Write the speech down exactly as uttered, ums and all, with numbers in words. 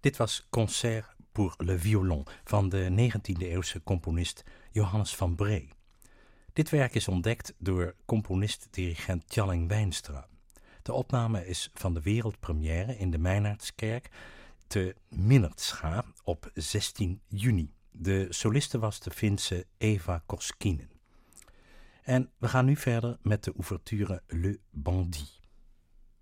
Dit was Concert pour le violon van de negentiende-eeuwse componist Johannes van Bree. Dit werk is ontdekt door componist-dirigent Tjalling Wijnstra. De opname is van de wereldpremière in de Meijnaertskerk te Minnertscha op zestien juni. De soliste was de Finse Eva Koskinen. En we gaan nu verder met de ouverture Le Bandit.